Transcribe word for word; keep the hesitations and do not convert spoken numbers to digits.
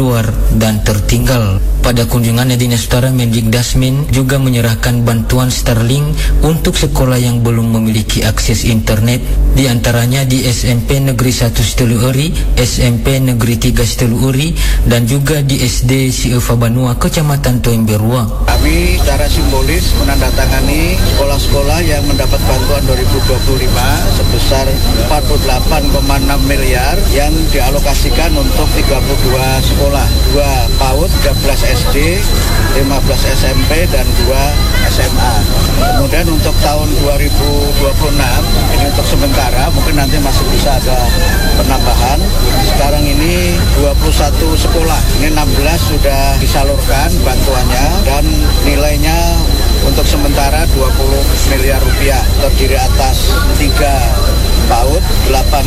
terluar, dan tertinggal. Pada kunjungannya, Dinas Utara Mendik Dasmin juga menyerahkan bantuan Starlink untuk sekolah yang belum memiliki akses internet, di antaranya di S M P Negeri satu Seteluuri, S M P Negeri tiga Seteluuri, dan juga di S D Sieufa Banua, Kecamatan Toimberua. Kami secara simbolis menandatangani sekolah-sekolah yang mendapat bantuan dua ribu dua puluh lima sebesar empat puluh delapan koma enam miliar yang dialokasikan untuk tiga puluh dua sekolah, dua PAUD, tiga belas S D, lima belas S M P, dan dua S M A. Kemudian untuk tahun dua ribu dua puluh enam, ini untuk sementara, mungkin nanti masih bisa ada penambahan. Sekarang ini dua puluh satu sekolah, ini enam belas sudah disalurkan bantuannya, dan nilainya untuk sementara dua puluh miliar rupiah, terdiri atas tiga PAUD, delapan